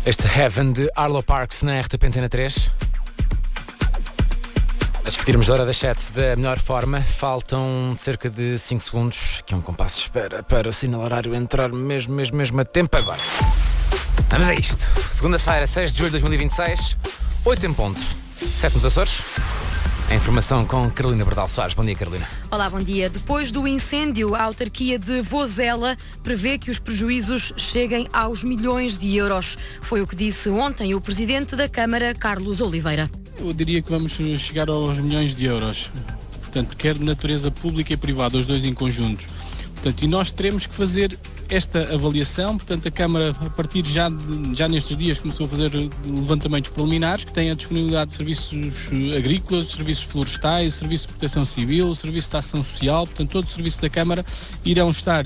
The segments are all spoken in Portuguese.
Este Heaven de Arlo Parks na RTP Antena 3. A despedirmos da hora das 7 da melhor forma. Faltam cerca de 5 segundos. Aqui um compasso de espera para o sinal horário entrar mesmo a tempo agora. Vamos a isto. Segunda-feira, 6 de julho de 2026, 8 em ponto, 7 nos Açores. A informação com Carolina Bardal Soares. Bom dia, Carolina. Olá, bom dia. Depois do incêndio, a autarquia de Vozela prevê que os prejuízos cheguem aos milhões de euros. Foi o que disse ontem o presidente da Câmara, Carlos Oliveira. Eu diria que vamos chegar aos milhões de euros. Portanto, quer de natureza pública e privada, os dois em conjunto. Portanto, e nós teremos que fazer esta avaliação. Portanto, a Câmara, a partir já nestes dias, começou a fazer levantamentos preliminares, que têm a disponibilidade de serviços agrícolas, serviços florestais, serviço de proteção civil, serviço de ação social. Portanto, todo o serviço da Câmara irão estar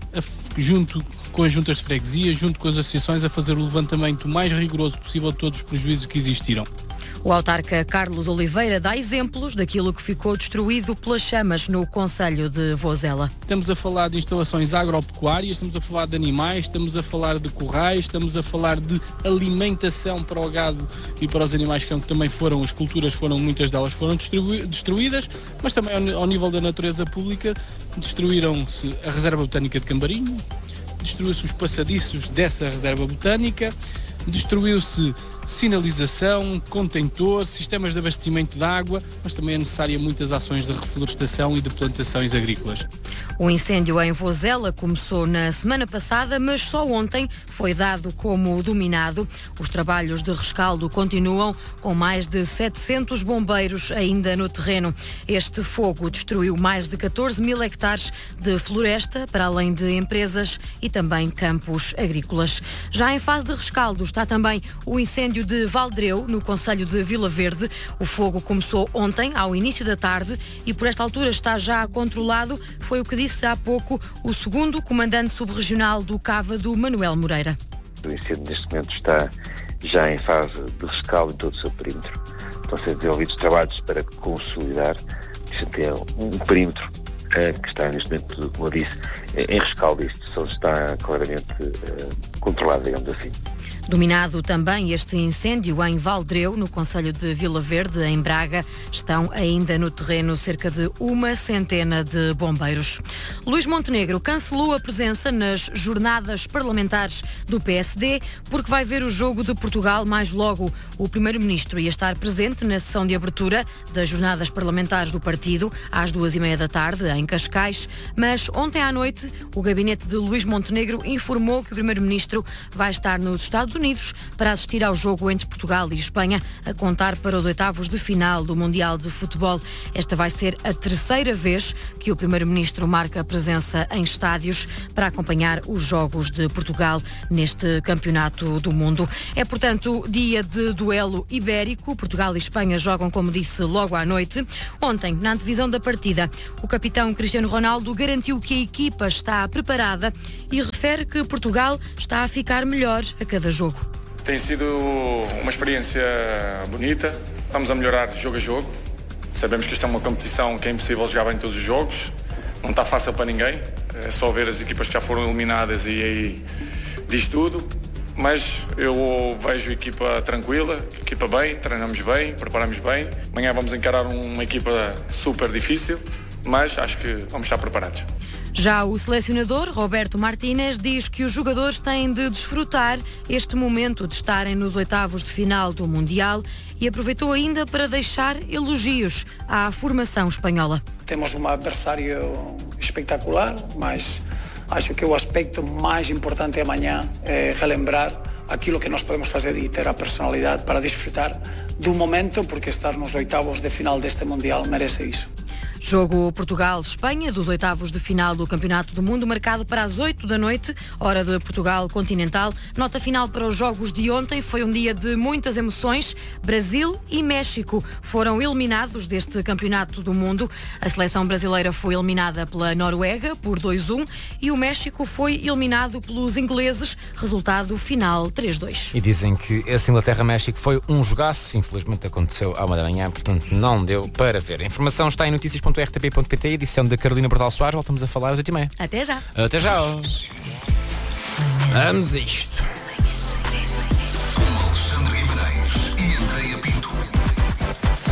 junto com as juntas de freguesia, junto com as associações, a fazer o levantamento mais rigoroso possível de todos os prejuízos que existiram. O autarca Carlos Oliveira dá exemplos daquilo que ficou destruído pelas chamas no concelho de Vozela. Estamos a falar de instalações agropecuárias, estamos a falar de animais, estamos a falar de currais, estamos a falar de alimentação para o gado e para os animais que também foram, as culturas muitas delas foram destruídas, mas também ao nível da natureza pública destruíram-se a Reserva Botânica de Cambarinho, destruiu-se os passadiços dessa Reserva Botânica, destruiu-se sinalização, contentor, sistemas de abastecimento de água, mas também é necessária muitas ações de reflorestação e de plantações agrícolas. O incêndio em Vozela começou na semana passada, mas só ontem foi dado como dominado. Os trabalhos de rescaldo continuam, com mais de 700 bombeiros ainda no terreno. Este fogo destruiu mais de 14 mil hectares de floresta, para além de empresas e também campos agrícolas. Já em fase de rescaldo está também o incêndio de Valdreu, no concelho de Vila Verde. O fogo começou ontem, ao início da tarde, e por esta altura está já controlado. Foi o que disse há pouco o segundo comandante subregional do Cávado, Manuel Moreira. O incêndio neste momento está já em fase de rescaldo em todo o seu perímetro. Estão a ser desenvolvidos trabalhos para consolidar um perímetro que está neste momento, como eu disse, em rescaldo. Isto só está claramente controlado, digamos assim. Dominado também este incêndio em Valdreu, no concelho de Vila Verde, em Braga. Estão ainda no terreno cerca de 100 de bombeiros. Luís Montenegro cancelou a presença nas jornadas parlamentares do PSD porque vai ver o jogo de Portugal mais logo. O primeiro-ministro ia estar presente na sessão de abertura das jornadas parlamentares do partido, às 14h30 da tarde, em Cascais, mas ontem à noite o gabinete de Luís Montenegro informou que o primeiro-ministro vai estar nos Estados Unidos para assistir ao jogo entre Portugal e Espanha, a contar para os oitavos de final do Mundial de Futebol. Esta vai ser a terceira vez que o primeiro-ministro marca a presença em estádios para acompanhar os jogos de Portugal neste campeonato do mundo. É, portanto, dia de duelo ibérico. Portugal e Espanha jogam, como disse, logo à noite. Ontem, na antevisão da partida, o capitão Cristiano Ronaldo garantiu que a equipa está preparada e refere que Portugal está a ficar melhor a cada jogo. Tem sido uma experiência bonita, estamos a melhorar jogo a jogo. Sabemos que isto é uma competição que é impossível jogar bem todos os jogos, não está fácil para ninguém, é só ver as equipas que já foram eliminadas e aí diz tudo. Mas eu vejo a equipa tranquila, equipa bem, treinamos bem, preparamos bem. Amanhã vamos encarar uma equipa super difícil, mas acho que vamos estar preparados. Já o selecionador, Roberto Martínez, diz que os jogadores têm de desfrutar este momento de estarem nos oitavos de final do Mundial e aproveitou ainda para deixar elogios à formação espanhola. Temos um adversário espetacular, mas acho que o aspecto mais importante amanhã é relembrar aquilo que nós podemos fazer e ter a personalidade para desfrutar do momento, porque estar nos oitavos de final deste Mundial merece isso. Jogo Portugal-Espanha, dos oitavos de final do Campeonato do Mundo, marcado para as 8 da noite, hora de Portugal continental. Nota final para os jogos de ontem, foi um dia de muitas emoções. Brasil e México foram eliminados deste Campeonato do Mundo. A seleção brasileira foi eliminada pela Noruega por 2-1 e o México foi eliminado pelos ingleses, resultado final 3-2. E dizem que esse Inglaterra-México foi um jogaço, infelizmente aconteceu à 1h, portanto não deu para ver. A informação está em notícias.rtp.pt, edição da Carolina Bardal Soares. Voltamos a falar às 8h30. Até já. Até já. Vamos a isto.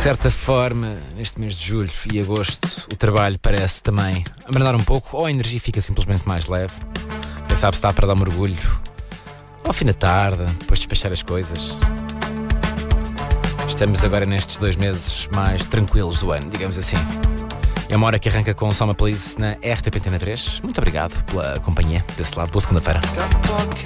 certa forma, neste mês de julho e agosto, o trabalho parece também abrandar um pouco, ou a energia fica simplesmente mais leve. Quem sabe se está para dar um mergulho ao fim da tarde, depois de despachar as coisas. Estamos agora nestes 2 meses mais tranquilos do ano, digamos assim. É uma hora que arranca com o Soma Please na RTP Antena 3. Muito obrigado pela companhia desse lado. Boa segunda-feira.